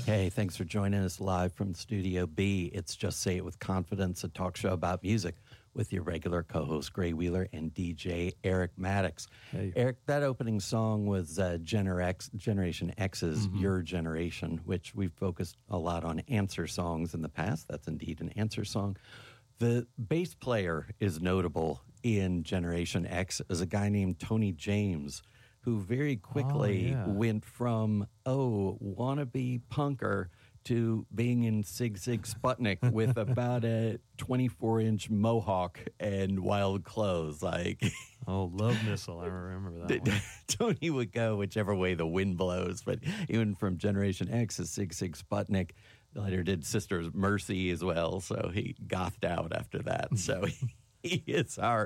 Hey, thanks for joining us live from Studio B. It's Just Say It with Confidence, a talk show about music with your regular co-host Gray Wheeler and DJ Eric Maddox. Hey. Eric, that opening song was Generation X's Your Generation, which we've focused a lot on answer songs in the past. That's indeed an answer song. The bass player is notable in Generation X as a guy named Tony James, who very quickly went from, wannabe punker to being in Sig Sig Sputnik with about a 24-inch mohawk and wild clothes. Love Missile. I remember that one. Tony would go whichever way the wind blows, but even from Generation X to Sig Sig Sputnik, later did Sisters Mercy as well, so he gothed out after that. So he is our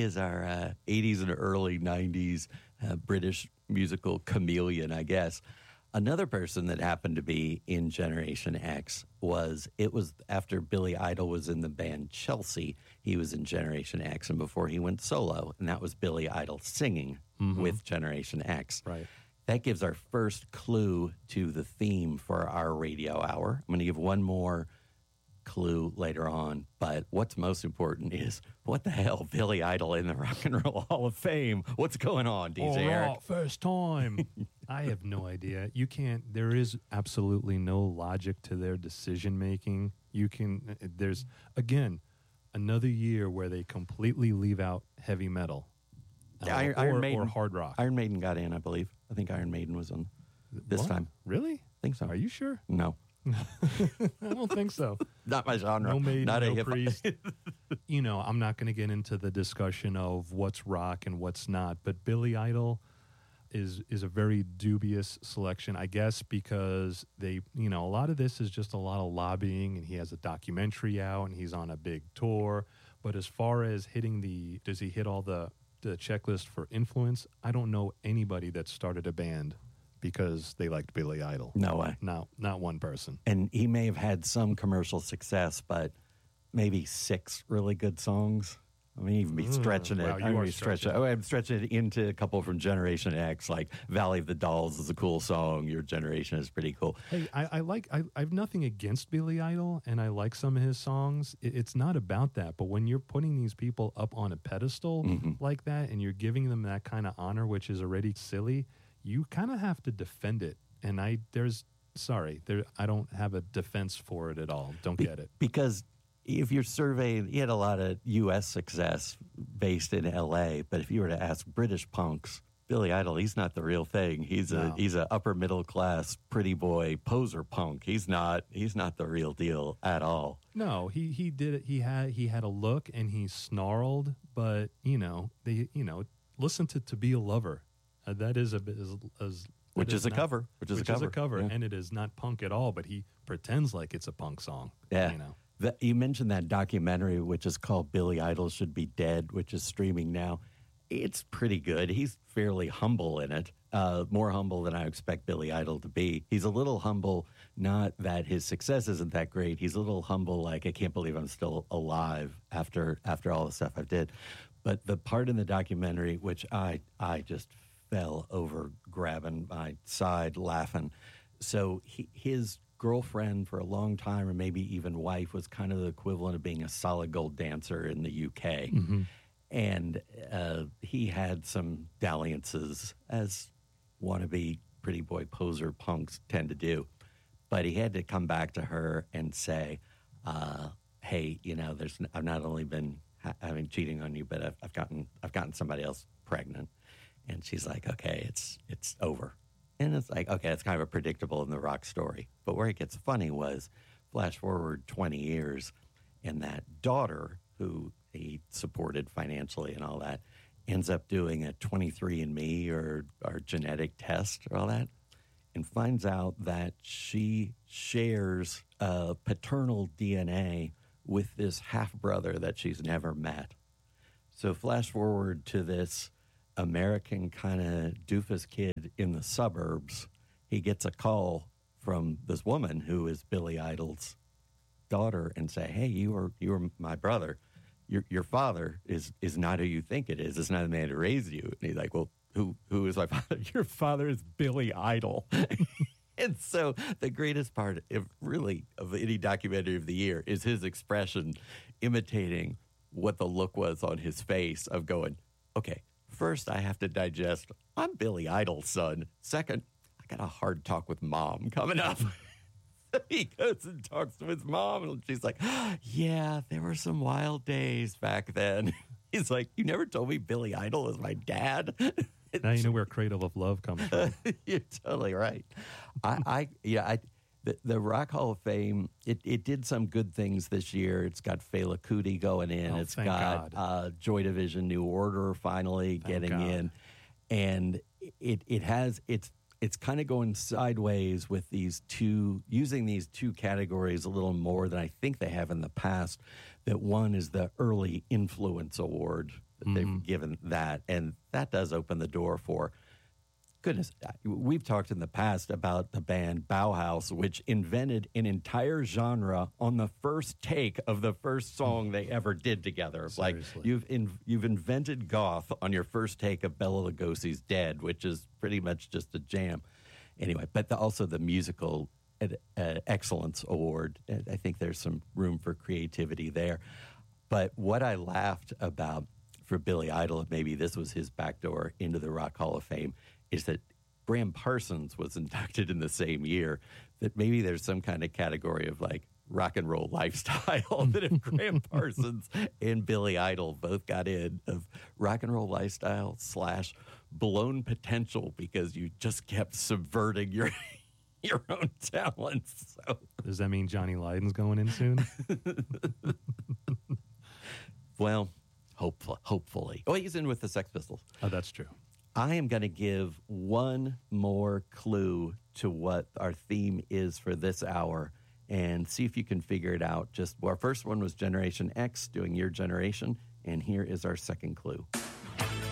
80s and early 90s British musical chameleon, I guess. Another person that happened to be in Generation X was after Billy Idol was in the band Chelsea, he was in Generation X, and before he went solo, and that was Billy Idol singing with Generation X. Right. That gives our first clue to the theme for our radio hour. I'm going to give one more clue later on, but what's most important is, what the hell, Billy Idol in the Rock and Roll Hall of Fame? What's going on, DJ Eric? Right, first time. I have no idea. There is absolutely no logic to their decision making. There's, again, another year where they completely leave out heavy metal. Iron Maiden, or hard rock. Iron Maiden got in, I believe. I think Iron Maiden was on this time. Really? I think so. Are you sure? No. I don't think so. Not my genre. No Maiden, not no Priest. I'm not going to get into the discussion of what's rock and what's not, but Billy Idol is a very dubious selection, I guess, because a lot of this is just a lot of lobbying, and he has a documentary out, and he's on a big tour. But as far as does he hit all the checklist for influence? I don't know anybody that started a band because they liked Billy Idol. No way. Not one person. And he may have had some commercial success, but maybe 6 really good songs. I mean, even be stretching it. Wow, I'm stretching it into a couple from Generation X, like Valley of the Dolls is a cool song. Your Generation is pretty cool. Hey, I have nothing against Billy Idol, and I like some of his songs. It's not about that, but when you're putting these people up on a pedestal like that, and you're giving them that kind of honor, which is already silly, you kind of have to defend it. And I don't have a defense for it at all. Don't get it. Because if you're surveying, he had a lot of U.S. success based in L.A., but if you were to ask British punks, Billy Idol, he's not the real thing. He's a upper middle class pretty boy poser punk. He's not the real deal at all. No, he did it. He had a look and he snarled, but listen to Be a Lover. That is which is a cover. Yeah. And it is not punk at all, but he pretends like it's a punk song. Yeah. You mentioned that documentary, which is called Billy Idol Should Be Dead, which is streaming now. It's pretty good. He's fairly humble in it, more humble than I expect Billy Idol to be. He's a little humble, not that his success isn't that great. He's a little humble, like, I can't believe I'm still alive after all the stuff I did. But the part in the documentary, which I just fell over grabbing my side laughing. So his girlfriend for a long time, or maybe even wife, was kind of the equivalent of being a solid gold dancer in the UK. And he had some dalliances, as wannabe pretty boy poser punks tend to do. But he had to come back to her and say, hey, I've not only been cheating on you, but I've gotten somebody else pregnant. And she's like, okay, it's over. And it's like, okay, it's kind of a predictable in the rock story. But where it gets funny was, flash forward 20 years, and that daughter, who he supported financially and all that, ends up doing a 23andMe or genetic test or all that, and finds out that she shares paternal DNA with this half-brother that she's never met. So flash forward to this American kind of doofus kid in the suburbs. He gets a call from this woman who is Billy Idol's daughter and say, hey, you were my brother. Your father is not who you think it is. It's not the man who raised you. And he's like, well, who is my father? Your father is Billy Idol. And so the greatest part of any documentary of the year is his expression imitating what the look was on his face of going, okay, first I have to digest, I'm Billy Idol's son. Second, I got a hard talk with mom coming up. He goes and talks to his mom, and she's like, yeah, there were some wild days back then. He's like, you never told me Billy Idol was my dad. Now you know where Cradle of Love comes from. You're totally right. The Rock Hall of Fame, it did some good things this year. It's got Fela Kuti going in. It's got Joy Division New Order finally getting in. And it's kind of going sideways with using these two categories a little more than I think they have in the past. That one is the Early Influence Award that they've given that, and that does open the door for, goodness, we've talked in the past about the band Bauhaus, which invented an entire genre on the first take of the first song they ever did together. Seriously. Like you've invented goth on your first take of Bela Lugosi's Dead, which is pretty much just a jam. Anyway, but also the musical excellence award. I think there's some room for creativity there. But what I laughed about for Billy Idol, maybe this was his backdoor into the Rock Hall of Fame, is that Graham Parsons was inducted in the same year, that maybe there's some kind of category of like rock and roll lifestyle that if Graham Parsons and Billy Idol both got in, of rock and roll lifestyle / blown potential because you just kept subverting your own talents. So. Does that mean Johnny Lydon's going in soon? Well, hopefully. Oh, he's in with the Sex Pistols. Oh, that's true. I am going to give one more clue to what our theme is for this hour and see if you can figure it out. Our first one was Generation X, doing your generation, and here is our second clue.